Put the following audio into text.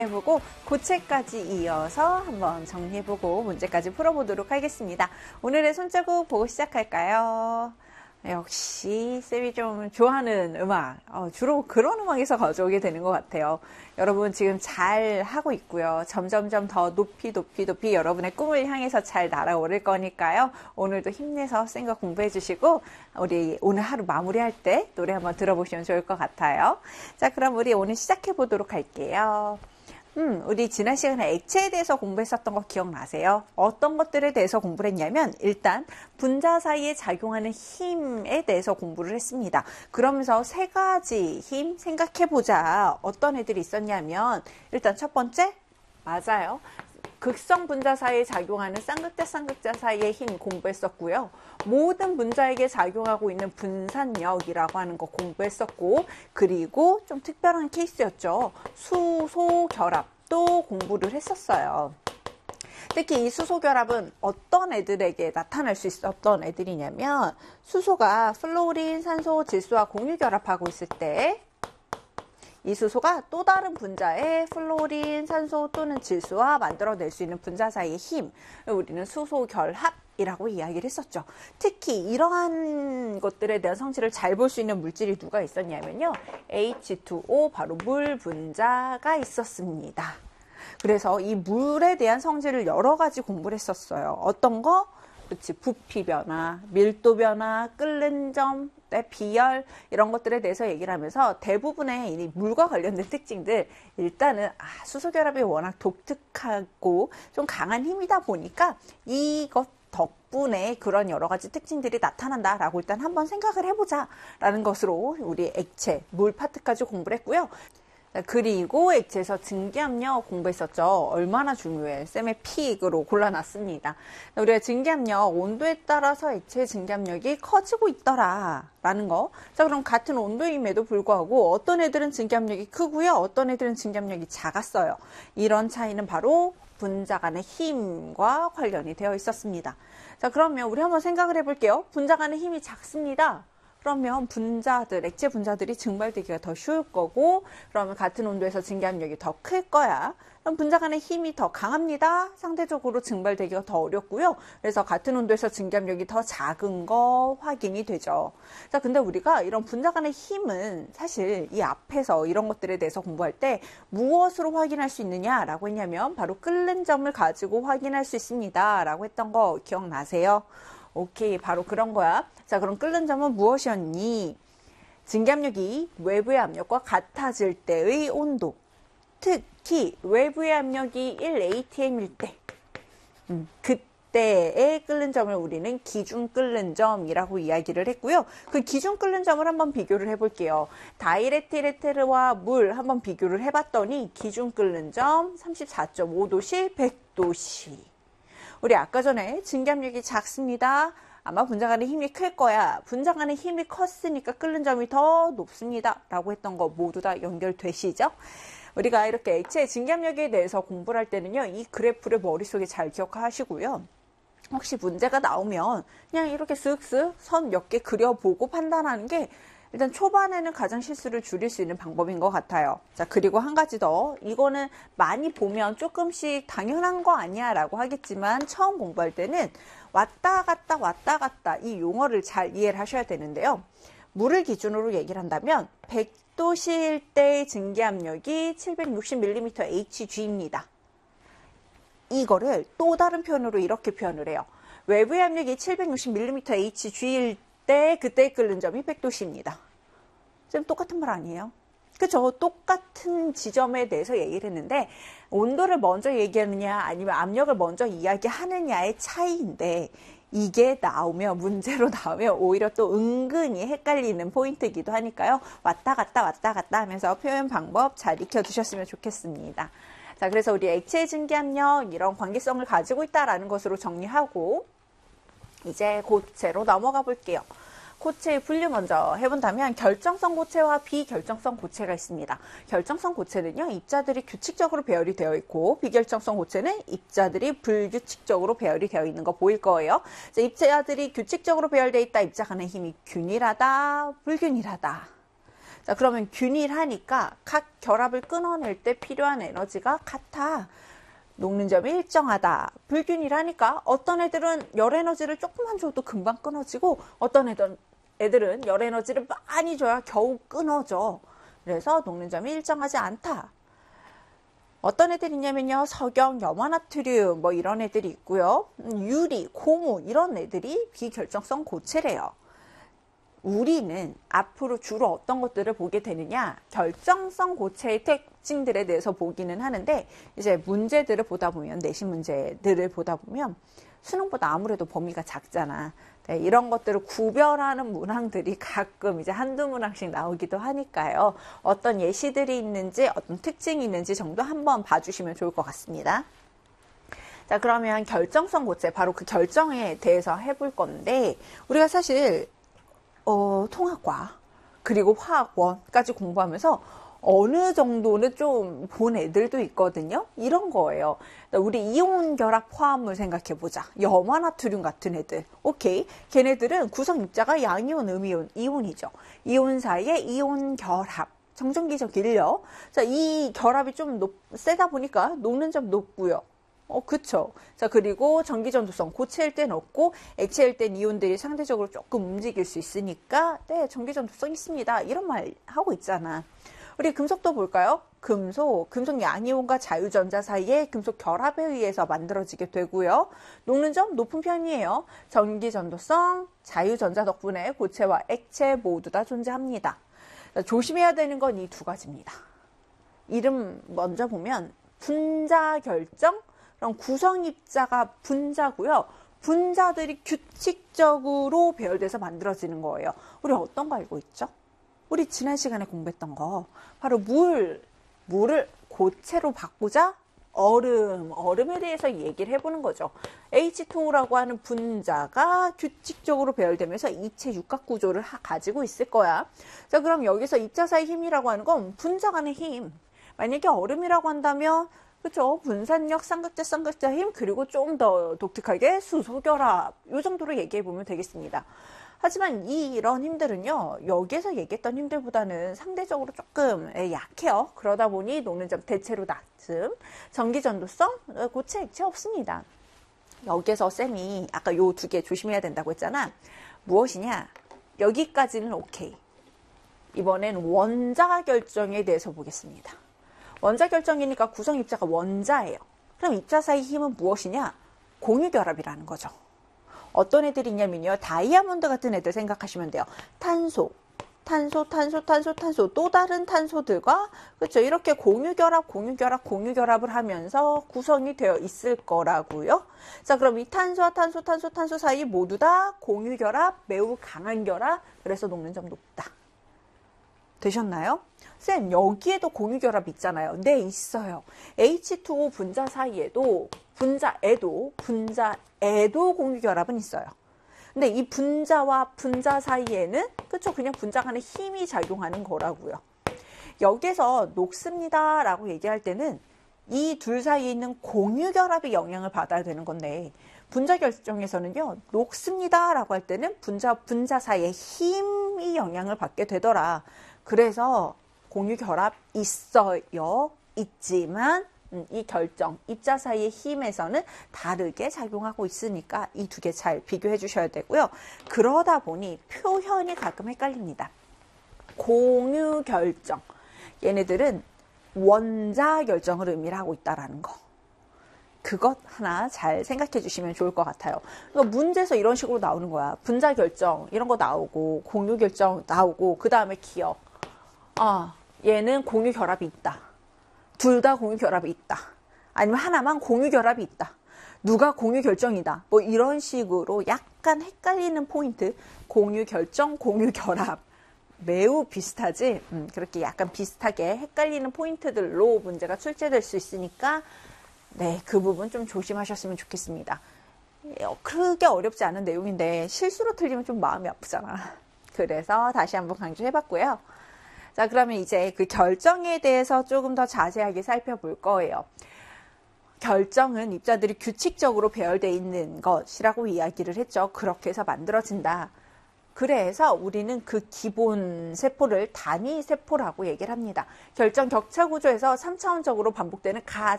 해보고 고체까지 이어서 한번 정리해보고 문제까지 풀어보도록 하겠습니다. 오늘의 손자국 보고 시작할까요? 역시 쌤이 좀 좋아하는 음악, 주로 그런 음악에서 가져오게 되는 것 같아요. 여러분 지금 잘 하고 있고요. 점점점 더 높이 여러분의 꿈을 향해서 잘 날아오를 거니까요. 오늘도 힘내서 쌤과 공부해 주시고 우리 오늘 하루 마무리할 때 노래 한번 들어보시면 좋을 것 같아요. 자, 그럼 우리 오늘 시작해 보도록 할게요. 우리 지난 시간에 액체에 대해서 공부했었던 거 기억나세요? 어떤 것들에 대해서 공부를 했냐면 일단 분자 사이에 작용하는 힘에 대해서 공부를 했습니다. 그러면서 세 가지 힘 생각해보자. 어떤 애들이 있었냐면 일단 첫 번째, 맞아요. 극성 분자 사이에 작용하는 쌍극자 사이의 힘 공부했었고요. 모든 분자에게 작용하고 있는 분산력이라고 하는 거 공부했었고, 그리고 좀 특별한 케이스였죠. 수소 결합도 공부를 했었어요. 특히 이 수소 결합은 어떤 애들에게 나타날 수 있었던 애들이냐면 수소가 플로린, 산소, 질소와 공유 결합하고 있을 때 이 수소가 또 다른 분자의 플로린, 산소 또는 질소와 만들어낼 수 있는 분자 사이의 힘, 우리는 수소 결합이라고 이야기를 했었죠. 특히 이러한 것들에 대한 성질을 잘 볼 수 있는 물질이 누가 있었냐면요, H2O, 바로 물 분자가 있었습니다. 그래서 이 물에 대한 성질을 여러 가지 공부를 했었어요. 어떤 거? 그렇지, 부피 변화, 밀도 변화, 끓는 점, 비열, 이런 것들에 대해서 얘기를 하면서 대부분의 이 물과 관련된 특징들, 일단은 수소 결합이 워낙 독특하고 좀 강한 힘이다 보니까 이것 덕분에 그런 여러 가지 특징들이 나타난다라고 일단 한번 생각을 해보자 라는 것으로 우리 액체, 물 파트까지 공부를 했고요. 그리고 액체에서 증기압력 공부했었죠. 얼마나 중요해. 쌤의 픽으로 골라놨습니다. 우리가 증기압력, 온도에 따라서 액체의 증기압력이 커지고 있더라 라는 거. 자, 그럼 같은 온도임에도 불구하고 어떤 애들은 증기압력이 크고요, 어떤 애들은 증기압력이 작았어요. 이런 차이는 바로 분자 간의 힘과 관련이 되어 있었습니다. 자, 그러면 우리 한번 생각을 해볼게요. 분자 간의 힘이 작습니다. 그러면 분자들, 액체 분자들이 증발되기가 더 쉬울 거고, 그러면 같은 온도에서 증기압력이 더 클 거야. 그럼 분자 간의 힘이 더 강합니다. 상대적으로 증발되기가 더 어렵고요. 그래서 같은 온도에서 증기압력이 더 작은 거 확인이 되죠. 자, 근데 우리가 이런 분자 간의 힘은 사실 이 앞에서 이런 것들에 대해서 공부할 때 무엇으로 확인할 수 있느냐라고 했냐면 바로 끓는 점을 가지고 확인할 수 있습니다 라고 했던 거 기억나세요? 오케이, 바로 그런 거야. 자, 그럼 끓는 점은 무엇이었니? 증기압력이 외부의 압력과 같아질 때의 온도, 특히 외부의 압력이 1atm일 때, 그때의 끓는 점을 우리는 기준 끓는 점이라고 이야기를 했고요. 그 기준 끓는 점을 한번 비교를 해볼게요. 다이레틸에테르와 물 한번 비교를 해봤더니 기준 끓는 점 34.5도씨, 100도씨. 우리 아까 전에 증기압력이 작습니다. 아마 분자 간의 힘이 클 거야. 분자 간의 힘이 컸으니까 끓는 점이 더 높습니다 라고 했던 거 모두 다 연결되시죠? 우리가 이렇게 액체의 증기압력에 대해서 공부를 할 때는요, 이 그래프를 머릿속에 잘 기억하시고요. 혹시 문제가 나오면 그냥 이렇게 쓱쓱 선 몇 개 그려보고 판단하는 게 일단 초반에는 가장 실수를 줄일 수 있는 방법인 것 같아요. 자, 그리고 한 가지 더. 이거는 많이 보면 조금씩 당연한 거 아니야 라고 하겠지만 처음 공부할 때는 왔다 갔다 이 용어를 잘 이해를 하셔야 되는데요. 물을 기준으로 얘기를 한다면 100도씨일 때의 증기압력이 760mm Hg입니다. 이거를 또 다른 표현으로 이렇게 표현을 해요. 외부의 압력이 760mm Hg일 때 그때의 끓는 점이 100도씨입니다. 좀 똑같은 말 아니에요? 그죠? 똑같은 지점에 대해서 얘기를 했는데 온도를 먼저 얘기하느냐 아니면 압력을 먼저 이야기하느냐의 차이인데 이게 나오면, 문제로 나오면 오히려 또 은근히 헷갈리는 포인트이기도 하니까요. 왔다 갔다 하면서 표현 방법 잘 익혀두셨으면 좋겠습니다. 자, 그래서 우리 액체의 증기압력 이런 관계성을 가지고 있다라는 것으로 정리하고 이제 고체로 넘어가 볼게요. 고체의 분류 먼저 해본다면 결정성 고체와 비결정성 고체가 있습니다. 결정성 고체는요, 입자들이 규칙적으로 배열이 되어 있고 비결정성 고체는 입자들이 불규칙적으로 배열이 되어 있는 거 보일 거예요. 입자들이 규칙적으로 배열되어 있다. 입자 간의 힘이 균일하다, 불균일하다. 자, 그러면 균일하니까 각 결합을 끊어낼 때 필요한 에너지가 같아. 녹는 점이 일정하다. 불균일하니까 어떤 애들은 열 에너지를 조금만 줘도 금방 끊어지고 어떤 애들은 열 에너지를 많이 줘야 겨우 끊어져. 그래서 녹는 점이 일정하지 않다. 어떤 애들이 있냐면요. 석영, 염화나트륨 뭐 이런 애들이 있고요. 유리, 고무 이런 애들이 비결정성 고체래요. 우리는 앞으로 주로 어떤 것들을 보게 되느냐, 결정성 고체의 특징들에 대해서 보기는 하는데, 이제 문제들을 보다 보면, 내신 문제들을 보다 보면 수능보다 아무래도 범위가 작잖아. 네, 이런 것들을 구별하는 문항들이 가끔 이제 한두 문항씩 나오기도 하니까요. 어떤 예시들이 있는지, 어떤 특징이 있는지 정도 한번 봐주시면 좋을 것 같습니다. 자, 그러면 결정성 고체, 바로 그 결정에 대해서 해볼 건데, 우리가 사실 통합과 그리고 화학원까지 공부하면서 어느 정도는 좀 본 애들도 있거든요. 이런 거예요. 우리 이온 결합 화합물 생각해보자. 염화나트륨 같은 애들. 오케이. 걔네들은 구성 입자가 양이온, 음이온, 이온이죠. 이온 사이에 이온 결합. 정전기적 인력. 자, 이 결합이 좀 세다 보니까 녹는 점 높고요. 그쵸. 자, 그리고 전기전도성, 고체일 땐 없고, 액체일 땐 이온들이 상대적으로 조금 움직일 수 있으니까, 네, 전기전도성 있습니다. 이런 말 하고 있잖아. 우리 금속도 볼까요? 금속 양이온과 자유전자 사이에 금속 결합에 의해서 만들어지게 되고요. 녹는 점 높은 편이에요. 전기전도성, 자유전자 덕분에 고체와 액체 모두 다 존재합니다. 자, 조심해야 되는 건 이 두 가지입니다. 이름 먼저 보면, 분자 결정, 그럼 구성 입자가 분자고요. 분자들이 규칙적으로 배열돼서 만들어지는 거예요. 우리 어떤 거 알고 있죠? 우리 지난 시간에 공부했던 거. 바로 물을 고체로 바꾸자 얼음에 대해서 얘기를 해보는 거죠. H2O라고 하는 분자가 규칙적으로 배열되면서 이체 육각 구조를 가지고 있을 거야. 자, 그럼 여기서 입자 사이 힘이라고 하는 건 분자 간의 힘. 만약에 얼음이라고 한다면 그렇죠. 분산력, 쌍극자 힘, 그리고 좀 더 독특하게 수소결합. 이 정도로 얘기해 보면 되겠습니다. 하지만 이런 힘들은요, 여기에서 얘기했던 힘들보다는 상대적으로 조금 약해요. 그러다 보니 녹는 점 대체로 낮음. 전기전도성, 고체 액체 없습니다. 여기에서 쌤이 아까 요 두 개 조심해야 된다고 했잖아. 무엇이냐? 여기까지는 오케이. 이번엔 원자 결정에 대해서 보겠습니다. 원자 결정이니까 구성 입자가 원자예요. 그럼 입자 사이 힘은 무엇이냐? 공유결합이라는 거죠. 어떤 애들이 있냐면요. 다이아몬드 같은 애들 생각하시면 돼요. 탄소, 또 다른 탄소들과 그렇죠. 이렇게 공유결합을 하면서 구성이 되어 있을 거라고요. 자, 그럼 이 탄소와 탄소 사이 모두 다 공유결합, 매우 강한 결합, 그래서 녹는 점 높다. 되셨나요? 쌤, 여기에도 공유결합 있잖아요. 네, 있어요. H2O 분자 사이에도, 분자에도 공유결합은 있어요. 근데 이 분자와 분자 사이에는, 그쵸, 그냥 분자 간의 힘이 작용하는 거라고요. 여기에서 녹습니다 라고 얘기할 때는 이 둘 사이에 있는 공유결합이 영향을 받아야 되는 건데, 분자 결정에서는요, 녹습니다 라고 할 때는 분자 사이에 힘이 영향을 받게 되더라. 그래서 공유결합 있어요. 있지만 이 결정, 입자 사이의 힘에서는 다르게 작용하고 있으니까 이 두 개 잘 비교해 주셔야 되고요. 그러다 보니 표현이 가끔 헷갈립니다. 공유결정. 얘네들은 원자 결정을 의미를 하고 있다라는 거. 그것 하나 잘 생각해 주시면 좋을 것 같아요. 그러니까 문제에서 이런 식으로 나오는 거야. 분자 결정 이런 거 나오고 공유 결정 나오고 그 다음에 기억. 얘는 공유 결합이 있다. 둘 다 공유 결합이 있다. 아니면 하나만 공유 결합이 있다. 누가 공유 결정이다. 뭐 이런 식으로 약간 헷갈리는 포인트. 공유 결정, 공유 결합. 매우 비슷하지? 그렇게 약간 비슷하게 헷갈리는 포인트들로 문제가 출제될 수 있으니까 네, 그 부분 좀 조심하셨으면 좋겠습니다. 크게 어렵지 않은 내용인데 실수로 틀리면 좀 마음이 아프잖아. 그래서 다시 한번 강조해봤고요. 자, 그러면 이제 그 결정에 대해서 조금 더 자세하게 살펴볼 거예요. 결정은 입자들이 규칙적으로 배열되어 있는 것이라고 이야기를 했죠. 그렇게 해서 만들어진다. 그래서 우리는 그 기본 세포를 단위 세포라고 얘기를 합니다. 결정 격차 구조에서 3차원적으로 반복되는 가장